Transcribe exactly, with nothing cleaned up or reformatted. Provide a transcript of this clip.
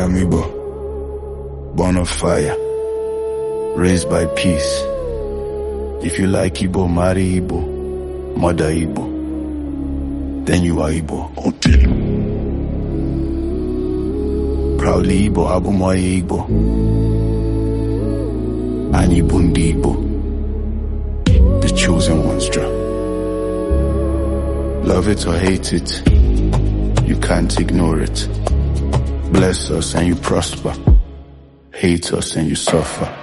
am Igbo, born of fire, raised by peace. If you like Igbo, marry Igbo, mother Igbo, then you are Igbo. Until proudly Igbo, Abumoye Igbo, Anyị bụ ndị Igbo, the chosen ones. Love it or hate it, you can't ignore it. Bless us and you prosper, hate us and you suffer.